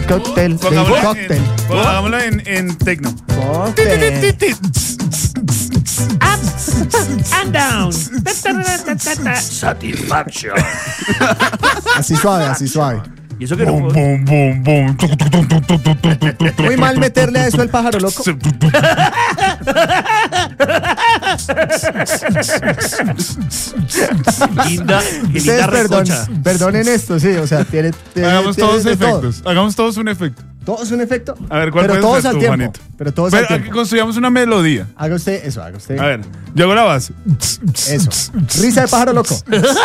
cóctel. Hagámoslo en techno. Cóctel. Up and down. Satisfaction. Así suave. Y eso que no Boom, puedo. boom, boom, boom. Muy mal meterle a eso al pájaro loco. Linda, qué linda Ustedes recocha. perdonen esto, sí, o sea, tiene Hagamos tiene todos de todo. efectos. Hagamos todos un efecto. ¿Todo es un efecto? A ver, ¿cuál Pero puede todos ser al tú, tiempo. Juanito? Pero todos al Pero aquí tiempo. construyamos una melodía. Haga usted. A ver, yo hago la base. Eso. Risa de pájaro loco.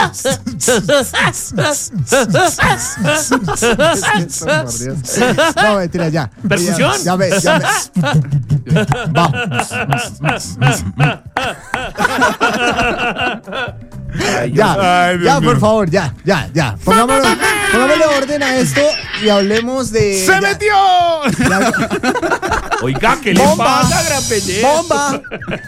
No, mentira, ya. ¿Percusión? Ya ve. Vamos. Ay, Ya, Ay, Dios ya, mío. por favor, ya. Pongámosle orden a esto y hablemos de... ¡Se ya- metió! Oiga, ¿qué le ¡Bomba! pasa, gran pendejo? ¡Bomba!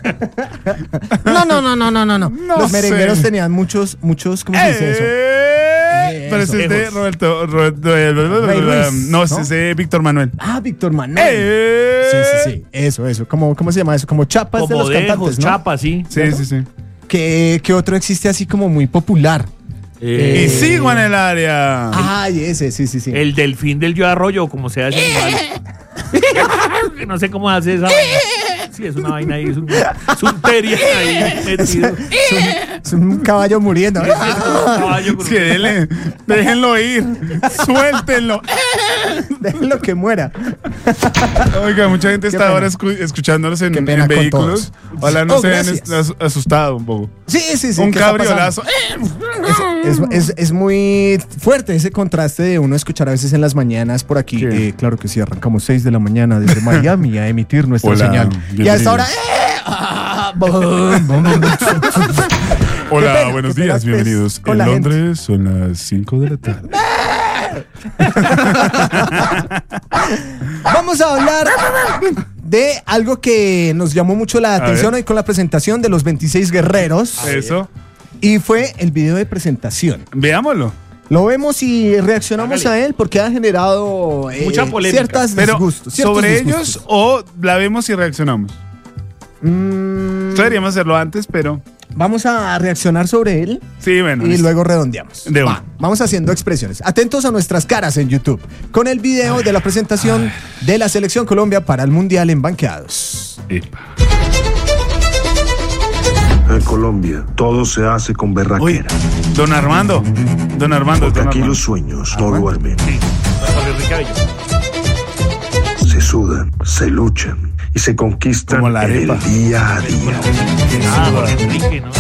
No. Los merengueros sé. tenían muchos, ¿cómo se dice eso? Pero ese es de Lejos. Roberto. Rey Ruiz, No, ese es de Víctor Manuel. Ah, Víctor Manuel. Sí. Eso. ¿Cómo se llama eso? Como chapas de Como los dejos, cantantes, ¿no? chapas, sí. Sí. ¿Qué otro existe así como muy popular? Y sigo en el área. Ay, ese, sí. El delfín del yo arroyo, como sea ese animal. No sé cómo hace esa vaina. Sí, es una vaina ahí, es un terrier ahí metido. Es un caballo muriendo. Un caballo con Sí, déjenlo ir. Suéltenlo. Déjenlo que muera. Oiga, mucha gente Qué está pena. ahora escuchándonos en Qué pena con vehículos. todos. Ojalá no Oh, se hayan gracias. asustado un poco. Sí. Un ¿qué está cabriolazo. pasando? Es muy fuerte ese contraste de uno escuchar a veces en las mañanas por aquí. ¿Qué? Claro que sí, arrancamos 6 de la mañana desde Miami a emitir nuestra Hola, señal. Y a esta hora... Hola, Qué pena, buenos qué pena, días, pues, bienvenidos. con En la gente. Londres son las 5 de la tarde. Vamos a hablar de algo que nos llamó mucho la atención ver. hoy con la presentación de los 26 guerreros. Eso. Y fue el video de presentación. Veámoslo. Lo vemos y reaccionamos Hágale. a él porque ha generado Mucha polémica. ciertos Pero, disgustos. ¿sobre ellos o la vemos y reaccionamos? Deberíamos hacerlo antes, pero... Vamos a reaccionar sobre él Sí, bueno. y listo. luego redondeamos. De una. Vamos haciendo expresiones. Atentos a nuestras caras en YouTube con el video de la presentación de la Selección Colombia para el Mundial en Banqueados. Epa. En Colombia, todo se hace con Uy, berraquera. don Armando. Porque don aquí Armando. los sueños no duermen. Jorge Enrique Abello. Se sudan, se luchan y se conquistan Como la en el arepa. día a día. Jorge Enrique, ¿no?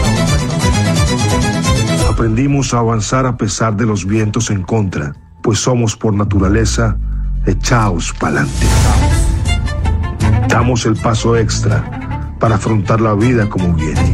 Aprendimos a avanzar a pesar de los vientos en contra, pues somos por naturaleza echaos pa'lante. Damos el paso extra para afrontar la vida como viene.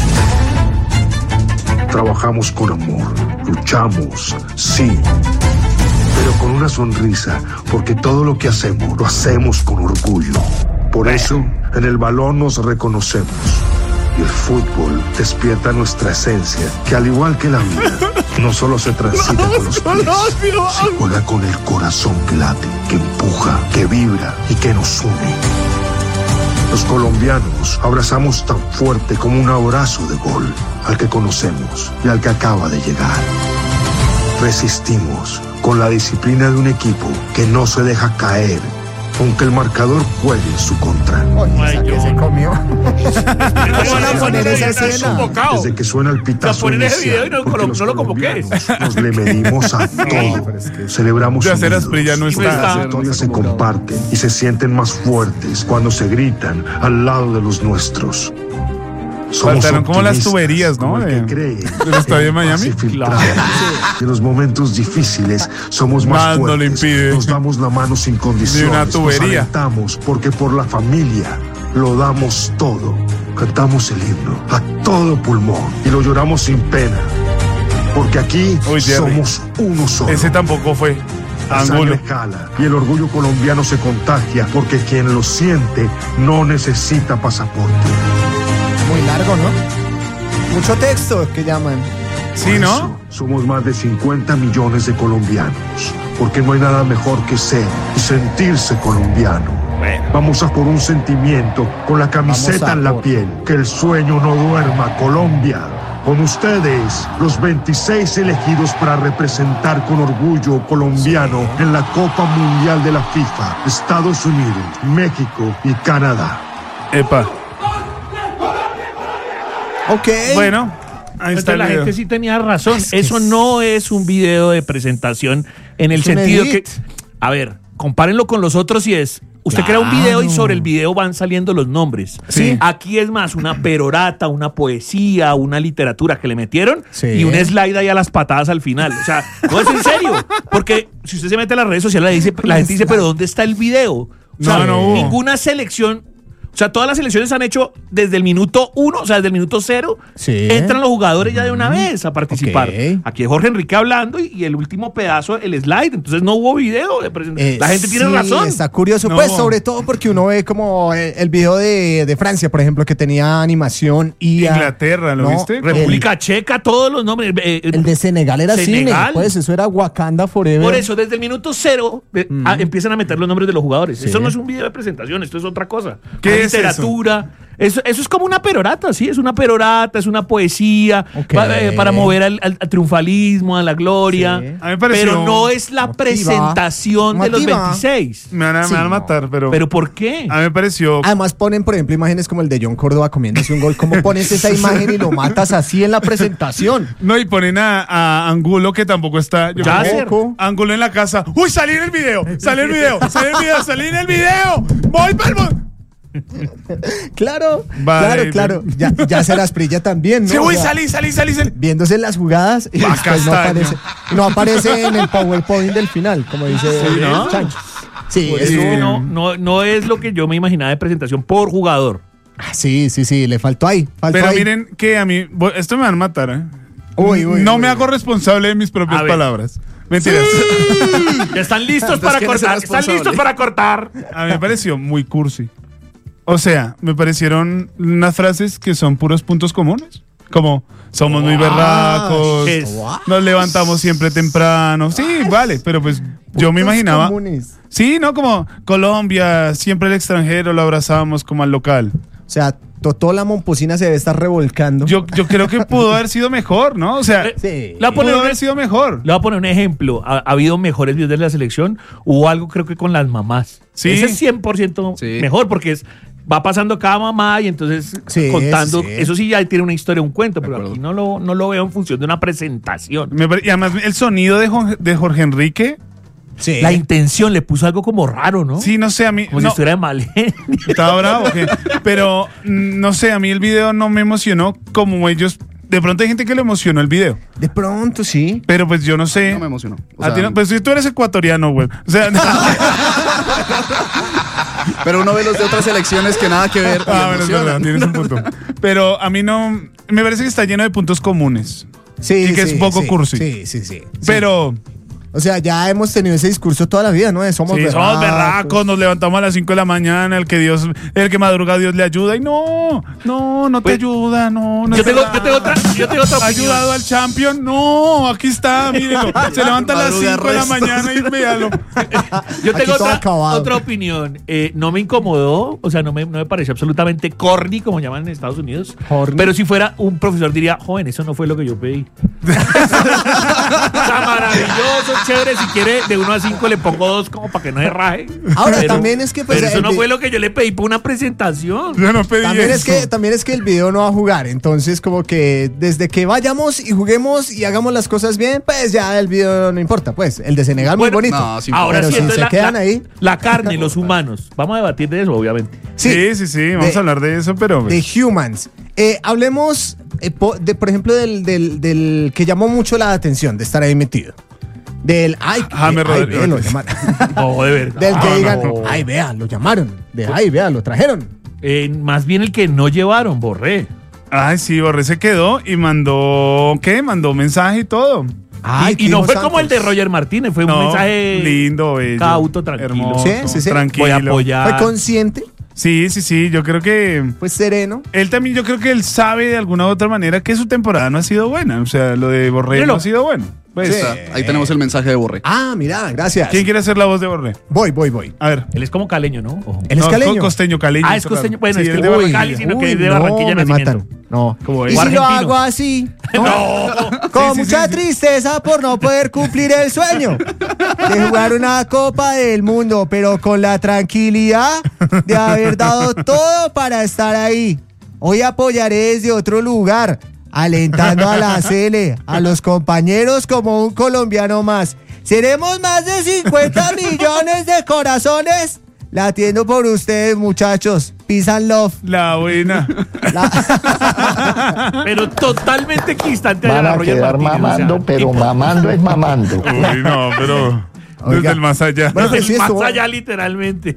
Trabajamos con amor, luchamos, sí, pero con una sonrisa, porque todo lo que hacemos, lo hacemos con orgullo. Por eso, en el balón nos reconocemos. Y el fútbol despierta nuestra esencia, que al igual que la vida, no solo se transita con los pies, se juega con el corazón que late, que empuja, que vibra y que nos une. Los colombianos abrazamos tan fuerte como un abrazo de gol al que conocemos y al que acaba de llegar. Resistimos con la disciplina de un equipo que no se deja caer, aunque el marcador juegue en su contra. Ay, Que yo. se comió. Van a poner esa escena? Desde que suena el pitazo poner ese video y inicial, no porque los no lo convoqué. colombianos nos le medimos a todo. pero es que- Celebramos Ya Ceras unidos, Prilla no porque está. las historias se comparten y se sienten más fuertes cuando se gritan al lado de los nuestros. Somos Faltaron como las optimistas, tuberías, ¿no? como el que De- cree del estadio de en la Miami. paz infiltrada. En los momentos difíciles somos más Más no fuertes. le impide. Nos damos la mano sin condiciones. Ni una tubería. Nos alentamos porque por la familia lo damos todo. Cantamos el himno a todo pulmón y lo lloramos sin pena. Porque aquí Uy, Jerry. somos uno solo. Ese tampoco fue. La Ángulo. sangre jala y el orgullo colombiano se contagia porque quien lo siente no necesita pasaporte. Muy largo, ¿no? Mucho texto que llaman. Sí, Por ¿no? eso somos más de 50 millones de colombianos, porque no hay nada mejor que ser y sentirse colombiano. Vamos a por un sentimiento, con la camiseta en la piel, que el sueño no duerma, Colombia. Con ustedes, los 26 elegidos para representar con orgullo colombiano en la Copa Mundial de la FIFA, Estados Unidos, México y Canadá. Epa. Ok. Bueno, ahí está Entonces el la video. gente sí tenía razón. Es que Eso no es un video de presentación en el Es un sentido edit. que... A ver, compárenlo con los otros y es... Usted crea un video y sobre el video van saliendo los nombres. Sí. Aquí es más una perorata, una poesía, una literatura que le metieron Sí. y un slide ahí a las patadas al final. O sea, no es en serio. Porque si usted se mete a las redes sociales, la gente dice, pero ¿dónde está el video? O sea, No, no hubo. ninguna selección... O sea, todas las selecciones se han hecho desde el minuto 1, o sea, desde el minuto 0. Sí. Entran los jugadores ya de una vez a participar. Ok. Aquí es Jorge Enrique hablando y el último pedazo, el slide. Entonces no hubo video de presentación. La gente tiene sí, razón. Está curioso, No. pues, sobre todo porque uno ve como el video de Francia, por ejemplo, que tenía animación y Inglaterra, ¿lo viste? República Checa, todos los nombres. El de Senegal era Senegal. cine, pues eso era Wakanda Forever. Por eso, desde el minuto 0 empiezan a meter los nombres de los jugadores. Sí. Esto no es un video de presentación, esto es otra cosa. ¿Qué Una es literatura. Eso es como una perorata, sí, es una perorata, es una poesía Ok. para mover al triunfalismo, a la gloria. Sí. A mí me pareció- Pero no es la Motiva. presentación de los Motiva. 26. Me van Sí, a no. matar, pero ¿Pero por qué? a mí me pareció... Además ponen, por ejemplo, imágenes como el de John Córdoba comiéndose un gol. ¿Cómo pones esa imagen y lo matas así en la presentación? No, y ponen a Angulo, que tampoco está... Yo Ya, creo que- Tampoco. Angulo en la casa. ¡Uy, salí en el video! ¡Salí en el video! ¡Salí en el video! ¡Salí en el video! ¡Voy para el... Claro, Vale, claro. Ya se las brilla también, ¿no? Sí, O uy, sea, salí. viéndose las jugadas y Acá después está, no aparece en el PowerPoint del final, como dice ¿no? Chancho. Sí, Por eso- eso que no es lo que yo me imaginaba de presentación por jugador. sí, le faltó ahí. Pero ahí. miren que a mí... Esto me van a matar, ¿eh? Uy, no uy, me uy. hago responsable de mis propias A ver. palabras. Mentiras. ¿Están listos Entonces, para ¿quién es el cortar? ¿Están responsable? listos para cortar? A mí me pareció muy cursi. O sea, me parecieron unas frases que son puros puntos comunes. Como, somos muy berracos, es- nos levantamos siempre temprano. Sí, vale, pero pues yo me Puntos imaginaba... comunes. Sí, ¿no? Como Colombia, siempre el extranjero lo abrazábamos como al local. O sea, toda la momposina se debe estar revolcando. Yo creo que pudo haber sido mejor, ¿no? O sea, Sí. Le voy a poner pudo un- haber sido mejor. Le voy a poner un ejemplo. Ha habido mejores videos de la selección. Hubo algo, creo que con las mamás. Sí. Ese es 100% Sí. mejor porque va pasando cada mamá y entonces Sí, contando. sí. Eso sí ya tiene una historia, un cuento, pero acuerdo. aquí no lo veo en función de una presentación. Y además el sonido de Jorge Enrique, Sí. La intención le puso algo como raro, ¿no? sí, no sé, a mí... Como si no, estuviera de mal. estaba bravo, ¿qué? Pero no sé, a mí el video no me emocionó como ellos... De pronto hay gente que le emocionó el video, De pronto, sí. pero pues yo no sé... No me emocionó. O A sea, ti no- pues si tú eres ecuatoriano, güey. O sea, pero uno ve los de otras elecciones que nada que ver. y bueno, es verdad, emocionan. tienes un punto. Pero a mí no... Me parece que está lleno de puntos comunes. Sí, Y que es sí, un poco sí, cursi. Sí. Pero... O sea, ya hemos tenido ese discurso toda la vida, ¿no? De somos Sí, somos berracos, nos levantamos a las 5 de la mañana, el que madruga Dios le ayuda. Y no te Pues, ayuda, no yo es tengo verdad. otra ¿Ha opinión. ayudado al champion? No, aquí está, mírenlo. Se levanta a las Madruga 5 de la restos. mañana y véalo. Yo Aquí tengo todo acabado. otra opinión. No me incomodó, o sea, no me pareció absolutamente corny, como llaman en Estados Unidos. Corny. Pero si fuera un profesor diría, joven, eso no fue lo que yo pedí. Está maravilloso, chévere. Si quiere, de 1 a 5 le pongo 2 como para que no se raje. Ahora, también es que, pues, pero eso el no vi- fue lo que yo le pedí para una presentación. Yo no pedí eso. También es que el video no va a jugar. Entonces, como que desde que vayamos y juguemos y hagamos las cosas bien, pues ya el video no importa. Pues el de Senegal Bueno, muy bonito. no, sí, Ahora pero sí, si entonces se quedan ahí. la carne, los humanos. Vamos a debatir de eso, obviamente. Sí, vamos de- a hablar de eso, pero... De Humans. Hablemos, por ejemplo, del que llamó mucho la atención de estar ahí metido. Del, James Rodríguez. lo llamaron. No, de verdad. Del que No, digan, no. ay, vea, lo llamaron. De, ay, vea, lo trajeron. Más bien el que no llevaron, Borré. Ay, sí, Borré se quedó y mandó... ¿Qué? Mandó mensaje y todo. Ay, y no Kimo fue como el de Santos. Roger Martínez, fue un No, mensaje lindo, bello, cauto, tranquilo. hermoso, Sí. tranquilo. Voy a apoyar. Fue consciente, Sí, yo creo que... pues sereno. Él también, yo creo que él sabe de alguna u otra manera que su temporada no ha sido buena. O sea, lo de Borré Míralo. no ha sido bueno. Pues, Sí. Ahí tenemos el mensaje de Borré. Ah, mira, gracias. ¿quién quiere hacer la voz de Borré? Voy. A ver. Él es como caleño, ¿no? Ojo. Él es caleño. Costeño, caleño. Ah, es costeño. Bueno, Sí, es que él de no Barranquilla. Cali, sino que Uy, es de no, Barranquilla me nacimiento. matan. No. Como ¿Y es si lo argentino. hago así? No. Con Sí, mucha sí. tristeza por no poder cumplir el sueño de jugar una Copa del Mundo, pero con la tranquilidad de haber dado todo para estar ahí. Hoy apoyaré desde otro lugar, alentando a la Sele, a los compañeros como un colombiano más. Seremos más de 50 millones de corazones latiendo por ustedes, muchachos. Peace and love. La buena. Pero totalmente equistante Van a Roger quedar Martínez, mamando, o sea, pero mamando es mamando. Uy, no, pero Oiga. desde el más allá. Bueno, desde sí, el más estuvo- allá, literalmente.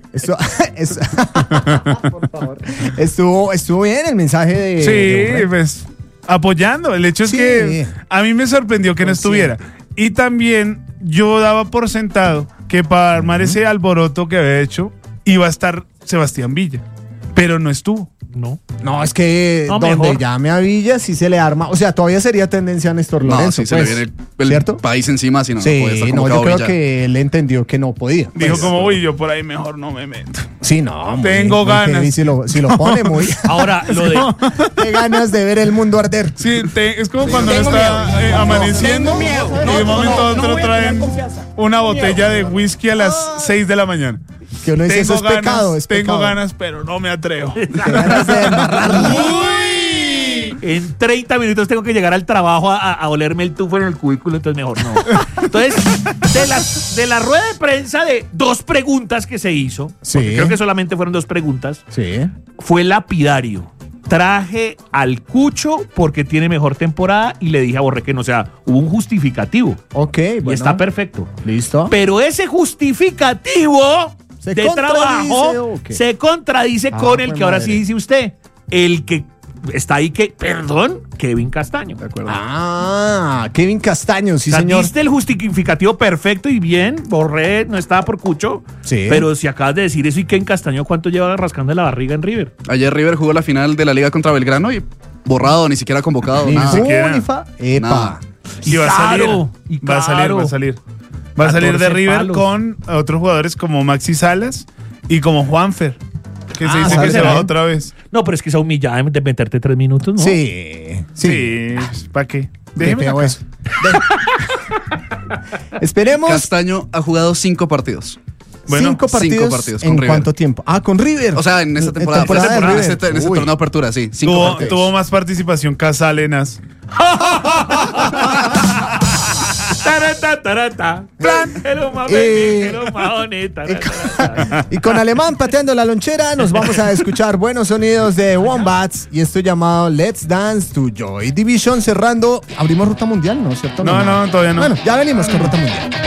Por favor. Estuvo bien el mensaje de Sí, Borré. pues apoyando. El hecho es Sí. que a mí me sorprendió que no estuviera. Y también yo daba por sentado que para armar ese alboroto que había hecho iba a estar Sebastián Villa, pero no estuvo. No. No, es que No, donde mejor. llame a Villa sí se le arma. O sea, todavía sería tendencia a Néstor No, Lorenzo. sí, se pues, le viene el ¿cierto? país encima, si no, no Sí, puede estar no, yo convocado creo Villa. que él entendió que no podía. Dijo Pues, como, uy, yo por ahí mejor no me meto. sí, no. muy Tengo bien, muy ganas. heavy. Si lo pone muy. Ahora, lo de. Qué ganas de ver el mundo arder. Sí, es como cuando uno está amaneciendo y de momento a otro traen una botella de whisky a las 6 de la mañana. Que uno dice, eso es pecado, es tengo pecado. ganas, pero no me atrevo. Qué ganas de embarrarlo. ¡Uy! En 30 minutos tengo que llegar al trabajo a olerme el tufo en el cubículo, entonces mejor no. Entonces, de la rueda de prensa de 2 preguntas que se hizo, Sí. porque creo que solamente fueron 2 preguntas, Sí. fue lapidario. Traje al Cucho porque tiene mejor temporada y le dije a Borré que no, o sea, hubo un justificativo. Ok, bueno. Y está perfecto. Listo. Pero ese justificativo Se de contradice, trabajo ¿o qué? se contradice Ah, con el jue que ahora madre. sí dice usted. El que está ahí que, perdón, Kevin Castaño. ¿De acuerdo? Ah, Kevin Castaño, sí, o sea, señor. diste el justificativo perfecto y bien. Borré no estaba por Cucho. Sí. Pero si acabas de decir eso y Kevin Castaño, ¿cuánto lleva rascando la barriga en River? Ayer River jugó la final de la Liga contra Belgrano y borrado, ni siquiera convocado, Ni nada. fu, siquiera. ni fa. Epa. Nada. Y va a salir. claro, y Va a salir, claro. va a salir. Va a salir de 14 River palos. con otros jugadores como Maxi Salas y como Juanfer, que se dice sale que se va bien. otra vez. No, pero es que esa humillada de meterte 3 minutos, ¿no? Sí. Sí, ¿para qué? Qué Déjeme feo acá. eso. Esperemos Castaño ha jugado 5 partidos. Bueno, 5 partidos, 5 partidos con ¿en River. cuánto tiempo? Ah, con River. O sea, en esta temporada. temporada de en River. este Uy. torneo de apertura, sí. 5 partidos. Tuvo más participación Casálenas. Tarata, tarata. Plan, hello, my baby, hello, my honey, tarata. Y con Alemán pateando la lonchera, nos vamos a escuchar buenos sonidos de Wombats y esto llamado Let's Dance to Joy Division cerrando. ¿Abrimos Ruta Mundial? ¿No? ¿Cierto? No, todavía no. Bueno, ya venimos con Ruta Mundial.